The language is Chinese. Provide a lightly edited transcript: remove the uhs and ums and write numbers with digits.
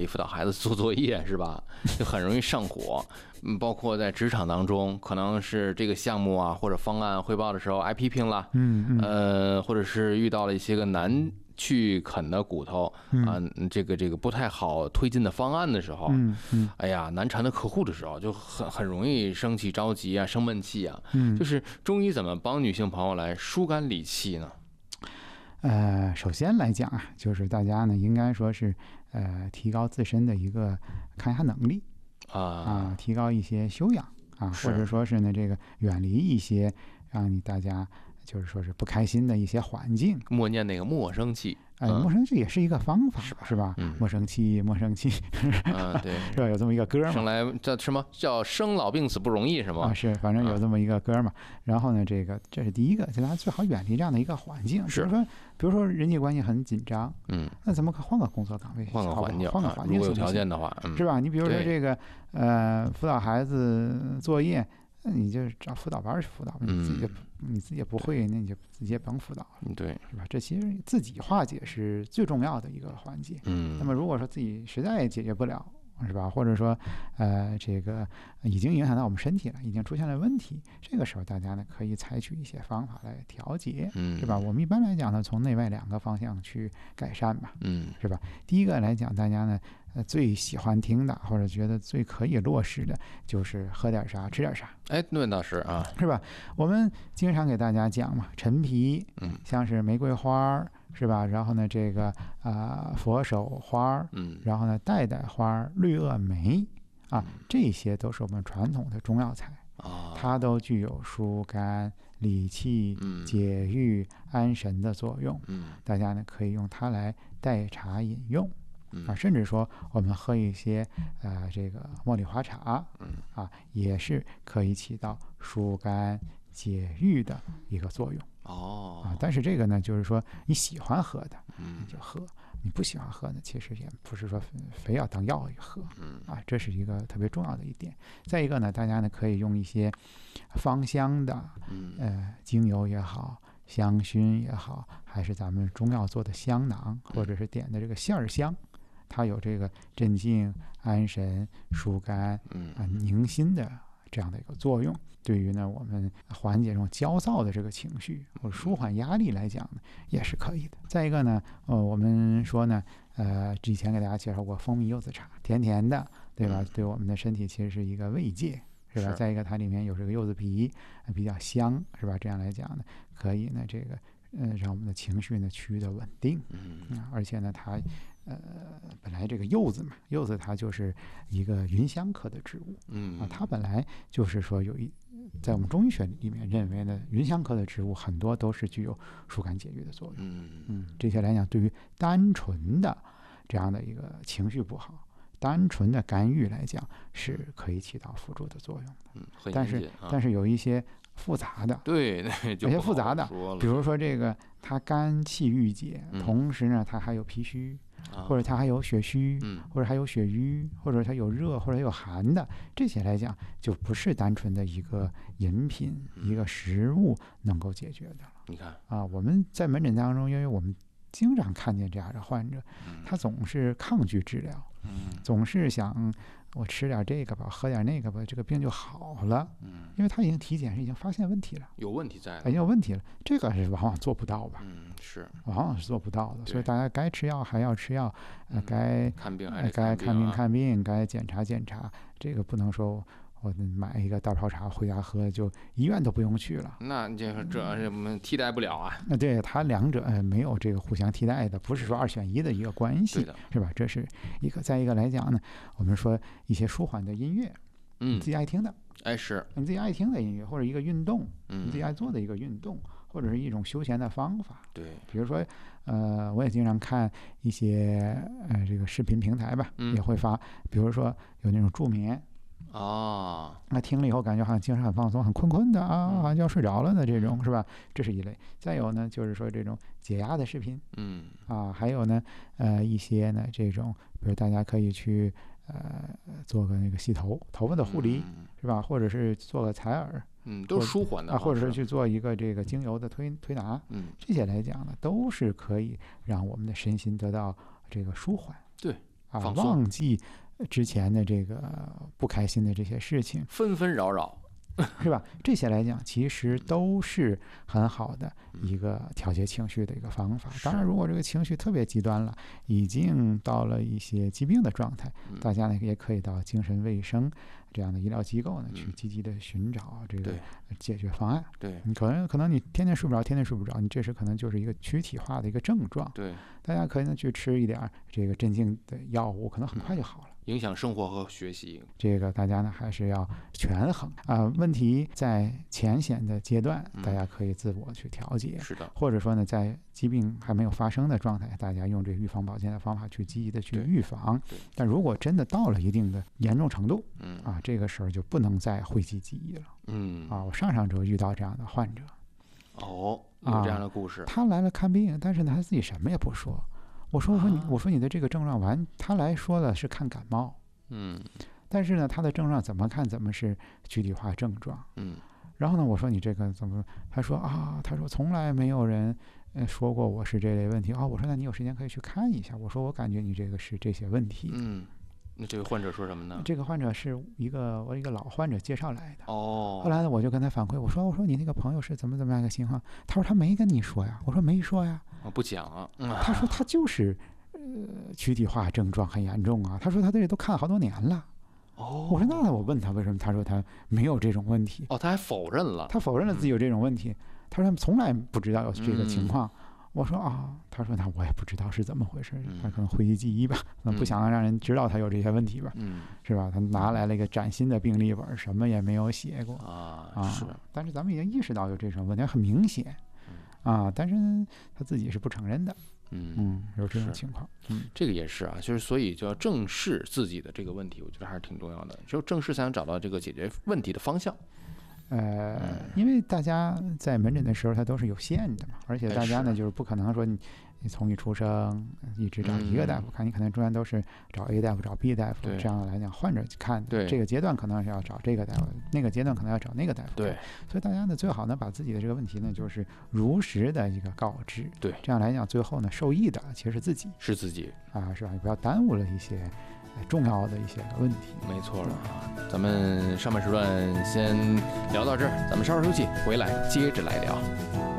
辅导孩子做作业是吧？就很容易上火。包括在职场当中，可能是这个项目啊或者方案汇报的时候挨批评了，或者是遇到了一些个难去啃的骨头啊，这个不太好推进的方案的时候，哎呀，难缠的客户的时候，就很容易生气、着急啊，生闷气啊。就是中医怎么帮女性朋友来疏肝理气呢？ 首先来讲啊，就是大家呢应该说是提高自身的一个抗压能力提高一些修养或者说是呢这个远离一些让大家就是说是不开心的一些环境， 默念那个莫生气。 莫生气也是一个方法，是吧？莫生气，莫生气， 对， 是吧？有这么一个歌嘛？ 生来叫什么叫生老病死不容易，是吗？ 是，反正有这么一个歌嘛。然后呢，这是第一个，就大家最好远离这样的一个环境。比如说人际关系很紧张，那咱们可换个工作岗位， 换个环境， 换个环境， 如果有条件的话， 是吧？你比如说这个辅导孩子作业。那你就找辅导班去辅导，你自己也不会，那你就自己也甭辅导了， 对， 是吧？这其实自己化解是最重要的一个环节。那么如果说自己实在解决不了，是吧？或者说这个已经影响到我们身体了，已经出现了问题，这个时候大家呢可以采取一些方法来调节，是吧？我们一般来讲呢，从内外两个方向去改善吧，是吧？第一个来讲，大家呢最喜欢听的或者觉得最可以落实的就是喝点啥吃点啥。 那倒是啊， 是吧？我们经常给大家讲嘛，陈皮，像是玫瑰花，是吧？然后呢，这个佛手花，然后呢，带花、绿萼梅这些都是我们传统的中药材它都具有疏肝理气、解郁、安神的作用。大家呢可以用它来代茶饮用。甚至说我们喝一些这个茉莉花茶也是可以起到疏肝解郁的一个作用但是这个呢就是说你喜欢喝的你就喝，你不喜欢喝呢其实也不是说非要当药喝这是一个特别重要的一点。再一个呢，大家呢可以用一些芳香的精油也好，香薰也好，还是咱们中药做的香囊，或者是点的这个线香，它有这个镇静、安神、疏肝、宁心的这样的一个作用。对于呢我们缓解这种焦躁的这个情绪或者舒缓压力来讲呢，也是可以的。再一个呢，我们说呢，之前给大家介绍过蜂蜜柚子茶，甜甜的，对吧？对我们的身体其实是一个慰藉，是吧？再一个它里面有这个柚子皮，比较香，是吧？这样来讲呢，可以呢这个让我们的情绪呢趋于的稳定，而且呢它本来这个柚子嘛，柚子它就是一个芸香科的植物，它本来就是说在我们中医学里面认为呢，芸香科的植物很多都是具有疏肝解郁的作用，这些来讲对于单纯的这样的一个情绪不好，单纯的肝郁来讲是可以起到辅助的作用的，但是有一些复杂的，有些复杂的，比如说这个它肝气郁结，同时呢它还有脾虚，或者它还有血虚，或者还有血瘀，或者它有热或者有寒的，这些来讲就不是单纯的一个饮品一个食物能够解决的了。 你看我们在门诊当中，因为我们经常看见这样的患者，他总是抗拒治疗，总是想我吃点这个吧，喝点那个吧，这个病就好了。因为他已经体检已经发现问题了， 有问题在了， 已经有问题了，这个是往往做不到吧？ 是， 往往是做不到的。所以大家该吃药还要吃药，该看病还得看病，该检查检查，这个不能说我买一个大泡茶回家喝，就医院都不用去了。 那这我们替代不了啊。 对，它两者没有这个互相替代的，不是说2选1的一个关系，是吧？这是一个。再一个来讲呢，我们说一些舒缓的音乐，你自己爱听的， 是你自己爱听的音乐，或者一个运动，你自己爱做的一个运动，或者是一种休闲的方法。 对， 比如说我也经常看一些这个视频平台吧，也会发，比如说有那种助眠。那听了以后感觉好像精神很放松，很困的好像就要睡着了的这种，是吧？这是一类。再有呢，就是说这种解压的视频，还有呢，一些呢这种，比如大家可以去做个那个洗头发的护理，是吧？或者是做个采耳， 都是舒缓的， 或者是去做一个这个精油的推拿，这些来讲呢，都是可以让我们的身心得到这个舒缓。 对。 忘记之前的这个不开心的这些事情， 纷纷扰扰。 是吧？这些来讲，其实都是很好的一个调节情绪的一个方法。当然，如果这个情绪特别极端了，已经到了一些疾病的状态，大家呢也可以到精神卫生这样的医疗机构呢去积极的寻找这个解决方案。 对， 你可能你天天睡不着，天天睡不着，你这时可能就是一个躯体化的一个症状。 对， 大家可以呢去吃一点这个镇静的药物，可能很快就好了。 影响生活和学习， 这个大家呢还是要权衡问题在浅显的阶段，大家可以自我去调节， 是的， 或者说呢，在疾病还没有发生的状态，大家用这预防保健的方法去积极的去预防。但如果真的到了一定的严重程度，这个时候就不能再讳疾忌医了。我上周遇到这样的患者， 有这样的故事， 他来了看病，但是呢他自己什么也不说。我说你的这个症状他来说的是看感冒，但是呢他的症状怎么看怎么是躯体化症状，然后呢我说你这个怎么，他说从来没有人说过我是这类问题我说那你有时间可以去看一下，我说我感觉你这个是这些问题。 那这个患者说什么呢？ 这个患者是我一个老患者介绍来的。 后来呢我就跟他反馈，我说你那个朋友是怎么样一个情况？他说他没跟你说呀。我说没说呀。 不讲啊。 他说他就是躯体化症状很严重啊。他说他这都看好多年了。我说那我问他为什么，他说他没有这种问题。 他还否认了。 他否认了自己有这种问题。他说他从来不知道有这个情况。我说他说那我也不知道是怎么回事，他可能讳疾忌医吧，可能不想让人知道他有这些问题吧，是吧？他拿来了一个崭新的病历本，什么也没有写过是。 但是咱们已经意识到有这种问题，很明显但是他自己是不承认的。有这种情况。 这个也是就是所以就要正视自己的这个问题，我觉得还是挺重要的，只有正视才能找到这个解决问题的方向。 因为大家在门诊的时候它都是有限的嘛，而且大家呢就是不可能说你从一出生一直找一个大夫看，你可能中间都是找 A 大夫找 B 大夫，这样来讲患者看这个阶段可能是要找这个大夫，那个阶段可能要找那个大夫。 对， 所以大家呢最好呢把自己的这个问题呢就是如实的一个告知。 对， 这样来讲最后呢受益的其实是自己是吧？不要耽误了一些重要的一些问题。 没错了咱们上半时段先聊到这儿，咱们稍事休息，回来接着来聊。